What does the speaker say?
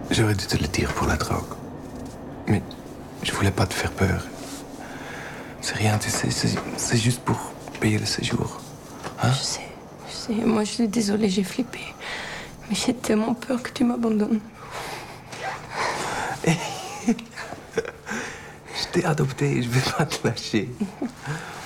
J'aurais dû te le dire pour la drogue. Mais je voulais pas te faire peur. C'est rien, tu sais, c'est juste pour payer le séjour. Hein? Je sais. Moi, je suis désolée, j'ai flippé. Mais j'ai tellement peur que tu m'abandonnes. Je t'ai adopté et je vais pas te lâcher.